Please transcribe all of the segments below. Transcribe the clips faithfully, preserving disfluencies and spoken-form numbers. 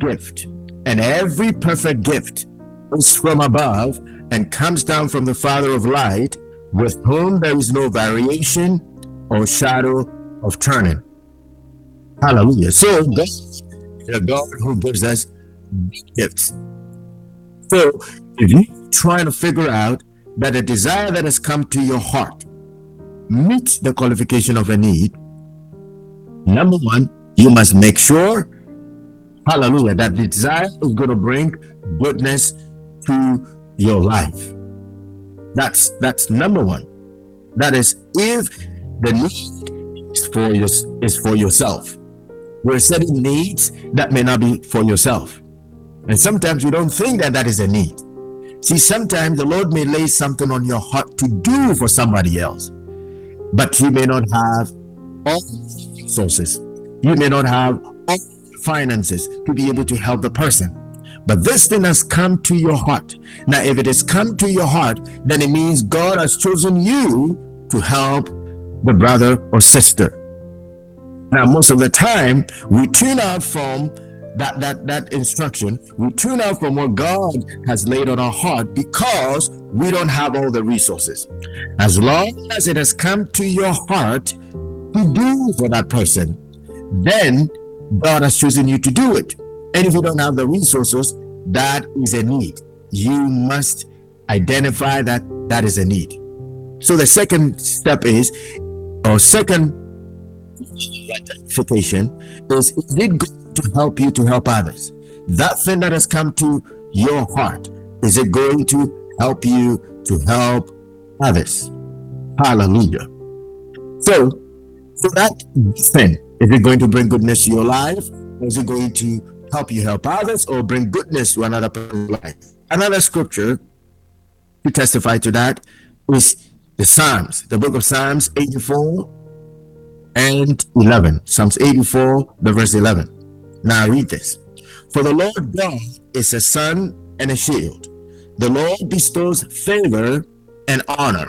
gift, and every perfect gift is from above and comes down from the Father of light, with whom there is no variation or shadow of turning. Hallelujah. So God is the God who gives us gifts. So if you're trying to figure out that a desire that has come to your heart meets the qualification of a need, number one, you must make sure, hallelujah, that the desire is going to bring goodness to your life. That's that's number one. That is, if the need is for your, is for yourself. There are certain needs that may not be for yourself, and sometimes you don't think that that is a need. See, sometimes the Lord may lay something on your heart to do for somebody else, but you may not have all resources. You may not have all finances to be able to help the person. But this thing has come to your heart. Now, if it has come to your heart, then it means God has chosen you to help the brother or sister. Now, most of the time, we tune out from that, that, that instruction. We tune out from what God has laid on our heart because we don't have all the resources. As long as it has come to your heart to do for that person, then God has chosen you to do it. And if you don't have the resources, that is a need. You must identify that that is a need. So the second step is, or second identification is, is it going to help you to help others? That thing that has come to your heart, is it going to help you to help others? Hallelujah. So, so that thing, is it going to bring goodness to your life? Or is it going to help you help others or bring goodness to another person's life? Another scripture to testify to that is the Psalms, the book of Psalms eighty-four and eleven. Psalms eighty-four, the verse eleven. Now read this. For the Lord God is a sun and a shield. The Lord bestows favor and honor.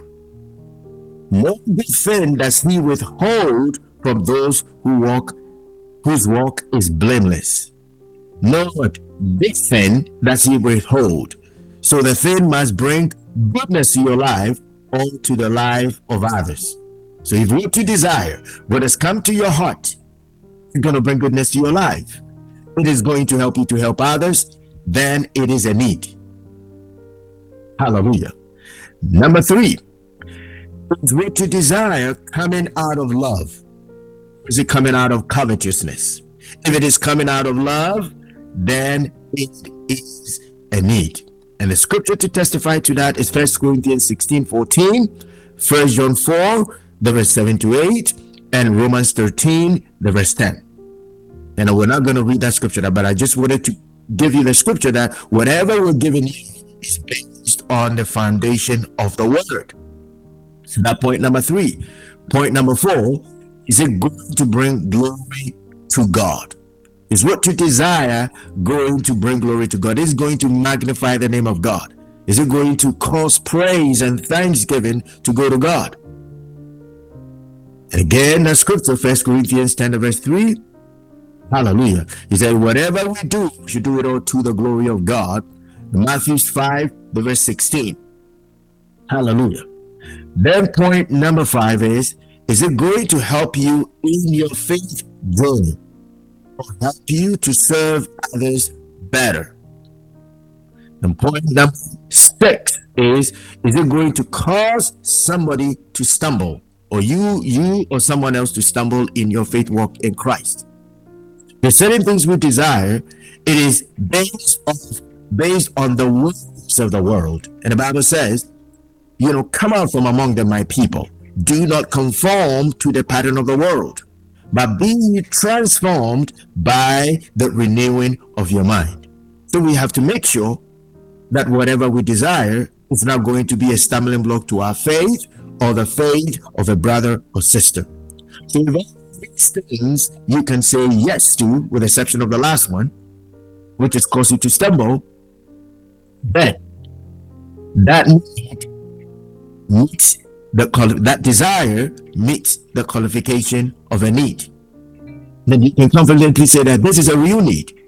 No good thing does he withhold from those who walk, whose walk is blameless. No big thing does he withhold. So the thing must bring goodness to your life or to the life of others. So if what you desire, what has come to your heart, is going to bring goodness to your life, it is going to help you to help others, then it is a need. Hallelujah. Number three, is what you desire coming out of love? Is it coming out of covetousness? If it is coming out of love, then it is a need. And the scripture to testify to that is First Corinthians sixteen fourteen, First John four, the verse seven to eight, and Romans thirteen, the verse ten. And we're not going to read that scripture, but I just wanted to give you the scripture that whatever we're giving you is based on the foundation of the word. So that point number three. Point number four, is it going to bring glory to God? Is what you desire going to bring glory to God? Is it going to magnify the name of God? Is it going to cause praise and thanksgiving to go to God? And again, the scripture, First Corinthians ten, verse three. Hallelujah. He said, whatever we do, we should do it all to the glory of God. Matthew five, the verse sixteen. Hallelujah. Then point number five is, is it going to help you in your faith journey or help you to serve others better? And point number six is, is it going to cause somebody to stumble, or you, you or someone else to stumble in your faith walk in Christ? There's certain things we desire. It is based on, based on the ways of the world. And the Bible says, you know, come out from among them, my people. Do not conform to the pattern of the world, but be ye transformed by the renewing of your mind. So we have to make sure that whatever we desire is not going to be a stumbling block to our faith or the faith of a brother or sister. So if all these things you can say yes to, with the exception of the last one, which is cause you to stumble, then that need meets the that desire meets the qualification of a need. Then you can confidently say that this is a real need.